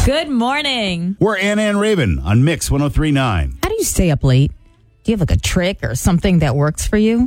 Good morning. We're Anna and Raven on Mix 103.9. How do you stay up late? Do you have like a trick or something that works for you?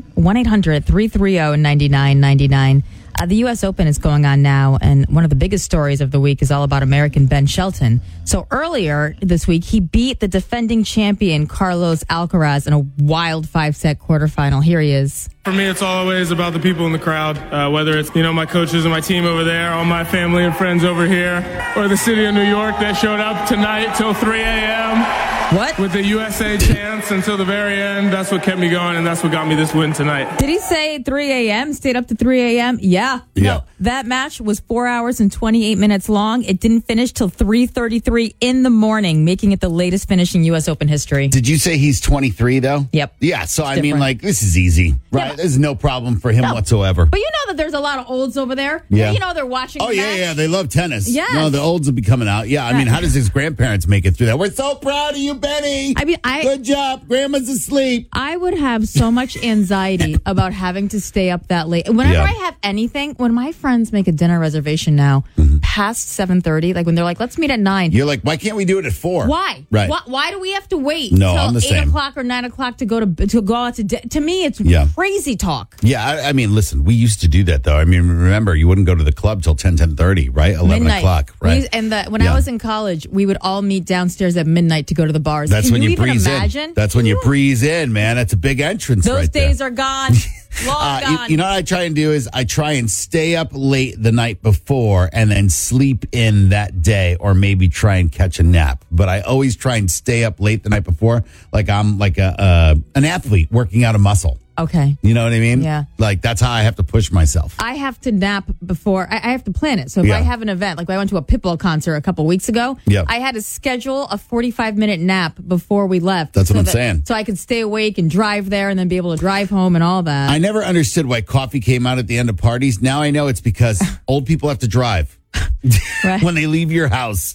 1-800-330-9999. The U.S. Open is going on now, and one of the biggest stories of the week is all about American Ben Shelton. So earlier this week, he beat the defending champion Carlos Alcaraz in a wild 5-set quarterfinal. Here he is. For me, it's always about the people in the crowd, whether it's, my coaches and my team over there, all my family and friends over here, or the city of New York that showed up tonight till 3 a.m. What? With the USA chants until the very end. That's what kept me going, and that's what got me this win tonight. Did he say 3 a.m., stayed up to 3 a.m.? Yeah. No, that match was 4 hours and 28 minutes long. It didn't finish till 3:33 in the morning, making it the latest finish in U.S. Open history. Did you say he's 23, though? Yep. Yeah, so It's I mean, different. like, this is easy, right? Yeah, There's no problem for him whatsoever. But you know that there's a lot of olds over there. Yeah. You know they're watching Oh, the yeah, match. yeah, they love tennis. Yes. No, the olds will be coming out. Yeah, I mean, how does his grandparents make it through that? We're so proud of you, Benny. I mean, Good job. Grandma's asleep. I would have so much anxiety about having to stay up that late. Whenever I have anything, when my friends make a dinner reservation now past 7:30, like when they're like, let's meet at 9. You're like, why can't we do it at 4? Why? Right. Why do we have to wait No, till I'm the 8 same. o'clock or 9 o'clock to go out to dinner? To me, it's crazy talk. Yeah, I mean, listen, we used to do that, though. I mean, remember, you wouldn't go to the club till 10:30, right? 11 Midnight. o'clock, right? When I was in college, we would all meet downstairs at midnight to go to the bars. That's Can when you even breeze imagine? in. That's when you breeze in, man. That's a big entrance Those right there. days are gone. Long gone. You know what I try and do is I try and stay up late the night before and then sleep in that day, or maybe try and catch a nap. But I always try and stay up late the night before, like I'm like an athlete working out a muscle. Okay. You know what I mean? Yeah. Like that's how I have to push myself. I have to nap before. I have to plan it. So if I have an event, like I went to a Pitbull concert a couple weeks ago, I had to schedule a 45-minute nap before we left. That's what I'm saying. So I could stay awake and drive there and then be able to drive home and all that. I never understood why coffee came out at the end of parties. Now I know it's because old people have to drive. Right. When they leave your house.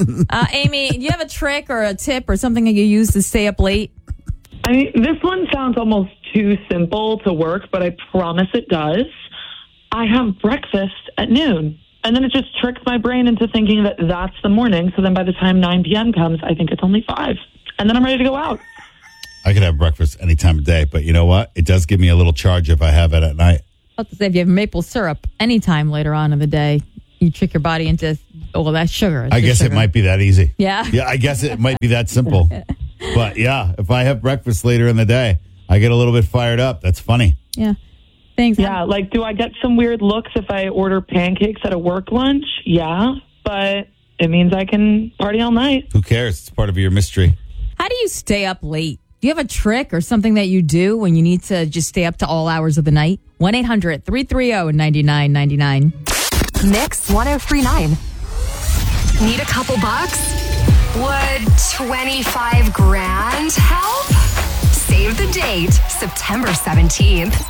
Amy, do you have a trick or a tip or something that you use to stay up late? I mean, this one sounds almost too simple to work, but I promise it does. I have breakfast at noon, and then it just tricks my brain into thinking that that's the morning. So then by the time 9 p.m. comes, I think it's only 5, and then I'm ready to go out. I could have breakfast any time of day, but you know what? It does give me a little charge if I have it at night. I was about to say, if you have maple syrup anytime later on in the day, you trick your body into, that's sugar. It's I just guess sugar. it might be that easy. Yeah. Yeah, I guess it might be that simple. But yeah, if I have breakfast later in the day, I get a little bit fired up. That's funny. Yeah. Thanks. Yeah, like, do I get some weird looks if I order pancakes at a work lunch? Yeah, but it means I can party all night. Who cares? It's part of your mystery. How do you stay up late? Do you have a trick or something that you do when you need to just stay up to all hours of the night? 1-800-330-9999. Mix 103.9. Need a couple bucks? Would 25 grand help? Save the date, September 17th.